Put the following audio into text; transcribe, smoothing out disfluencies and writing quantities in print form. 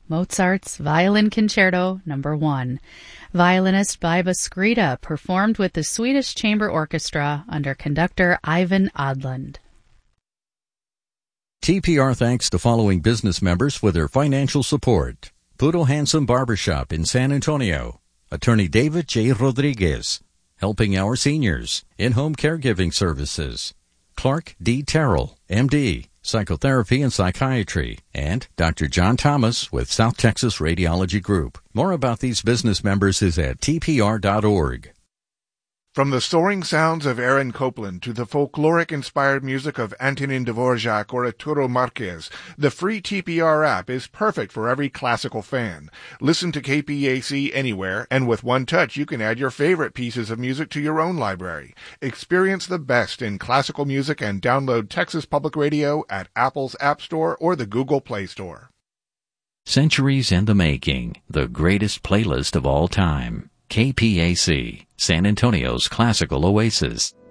Mozart's Violin Concerto No. 1. Violinist Biba Skrita performed with the Swedish Chamber Orchestra under conductor Ivan Odland. TPR thanks the following business members for their financial support. Poodle Handsome Barbershop in San Antonio. Attorney David J. Rodriguez. Helping Our Seniors. In-Home Caregiving Services. Clark D. Terrell, M.D., Psychotherapy and Psychiatry. And Dr. John Thomas with South Texas Radiology Group. More about these business members is at tpr.org. From the soaring sounds of Aaron Copland to the folkloric-inspired music of Antonin Dvorak or Arturo Marquez, the free TPR app is perfect for every classical fan. Listen to KPAC anywhere, and with one touch you can add your favorite pieces of music to your own library. Experience the best in classical music and download Texas Public Radio at Apple's App Store or the Google Play Store. Centuries in the Making, the greatest playlist of all time. KPAC, San Antonio's classical oasis.